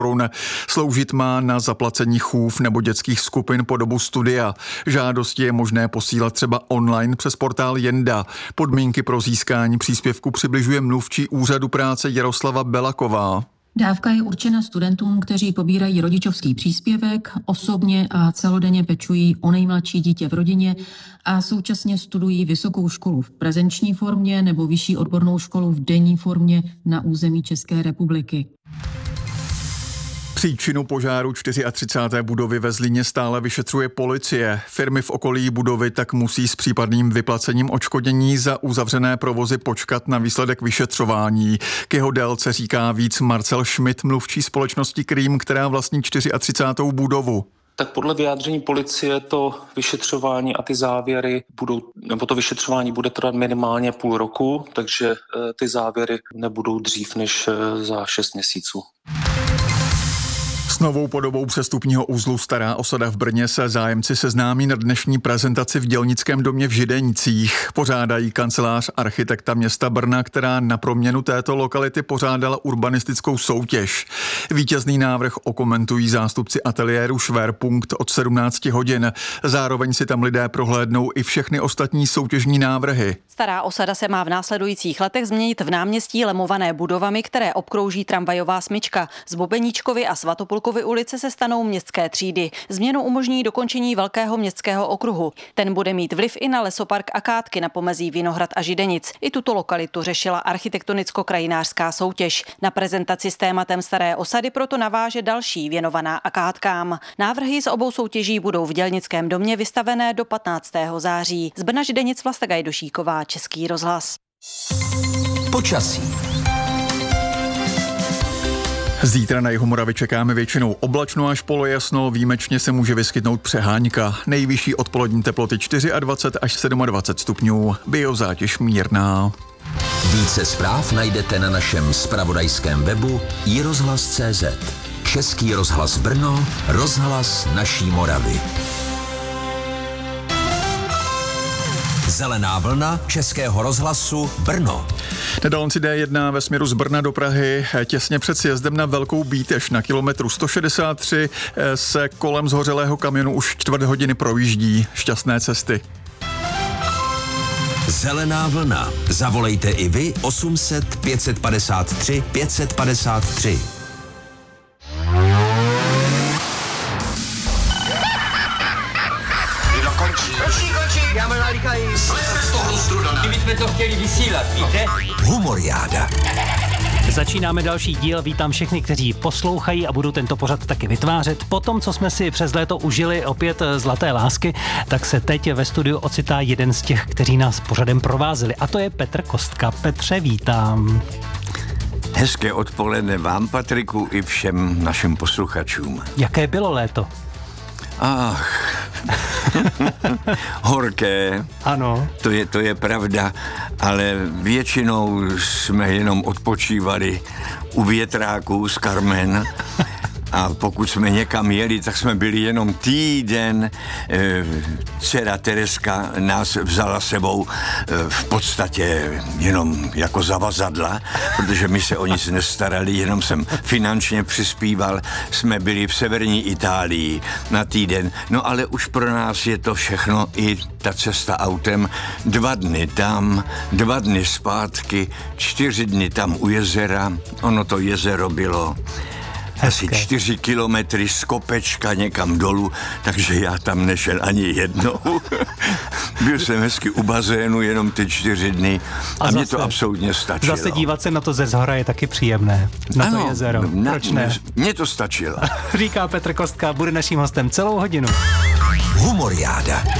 korun. Sloužit má na zaplacení chův nebo dětských skupin po dobu studia. Žádosti je možné posílat třeba online přes portál Jenda. Podmínky pro získání příspěvku přibližuje mluvčí Úřadu práce Jaroslava Belaková. Dávka je určena studentům, kteří pobírají rodičovský příspěvek, osobně a celodenně pečují o nejmladší dítě v rodině a současně studují vysokou školu v prezenční formě nebo vyšší odbornou školu v denní formě na území České republiky. Příčinu požáru 34. budovy ve Zlíně stále vyšetřuje policie. Firmy v okolí budovy tak musí s případným vyplacením odškodnění za uzavřené provozy počkat na výsledek vyšetřování. K jeho délce říká víc Marcel Schmidt, mluvčí společnosti Krým, která vlastní 34. budovu. Tak podle vyjádření policie to vyšetřování a ty závěry to vyšetřování bude trvat minimálně půl roku, takže ty závěry nebudou dřív než za 6 měsíců. S novou podobou přestupního uzlu Stará osada v Brně se zájemci seznámí na dnešní prezentaci v Dělnickém domě v Židenicích. Pořádají kancelář architekta města Brna, která na proměnu této lokality pořádala urbanistickou soutěž. Vítězný návrh okomentují zástupci ateliéru Schwerpunkt od 17 hodin. Zároveň si tam lidé prohlédnou i všechny ostatní soutěžní návrhy. Stará osada se má v následujících letech změnit v náměstí lemované budovami, které obkrouží tramvajová smyčka. Z Bobeníčkovy a Svatopulkovy ulice se stanou městské třídy. Změnu umožní dokončení velkého městského okruhu. Ten bude mít vliv i na lesopark Akátky na pomezí Vinohrad a Židenic. I tuto lokalitu řešila architektonicko-krajinářská soutěž. Na prezentaci s tématem Staré osady proto naváže další věnovaná Akátkám. Návrhy z obou soutěží budou v Dělnickém domě vystavené do 15. září. Z Brna Židenic Vlasta Gajdošíková, Český rozhlas. Počasí. Zítra na jihu Moravy čekáme většinou oblačno až polojasno, výjimečně se může vyskytnout přehánka. Nejvyšší odpolední teploty 24 až 27 stupňů, biozátěž mírná. Více zpráv najdete na našem zpravodajském webu iRozhlas.cz. Český rozhlas Brno, rozhlas naší Moravy. Zelená vlna Českého rozhlasu Brno. Na dálnici D1 ve směru z Brna do Prahy těsně před sjezdem na Velkou Bítež na kilometru 163 se kolem zhořelého kamionu už 4 hodiny projíždí. Šťastné cesty. Zelená vlna. Zavolejte i vy 800 553 553. Končí. Já mám nalíkají. Slezte z toho strudana. My jsme to chtěli vysílat, víte? Humoriáda. Začínáme další díl, vítám všechny, kteří poslouchají a budou tento pořad taky vytvářet. Po tom, co jsme si přes léto užili opět zlaté lásky, tak se teď ve studiu ocitá jeden z těch, kteří nás pořadem provázeli, a to je Petr Kostka. Petře, vítám. Hezké odpoledne vám, Patriku, i všem našim posluchačům. Jaké bylo léto? Ach, horké. Ano. To je pravda, ale většinou jsme jenom odpočívali u větráků z Carmen. A pokud jsme někam jeli, tak jsme byli jenom týden. Dcera Tereska nás vzala sebou v podstatě jenom jako zavazadla, protože my se o nic nestarali, jenom jsem finančně přispíval. Jsme byli v severní Itálii na týden. No ale už pro nás je to všechno, i ta cesta autem. 2 dny tam, 2 dny zpátky, 4 dny tam u jezera. Ono to jezero bylo asi 4 kilometry z kopečka někam dolů, takže já tam nešel ani jednou. Byl jsem hezky u bazénu jenom ty 4 dny a mě to absolutně stačilo. Zase dívat se na to ze zhora je taky příjemné. Na to jezero. Proč ne? Mně to stačilo. Říká Petr Kostka, bude naším hostem celou hodinu. Humoriáda.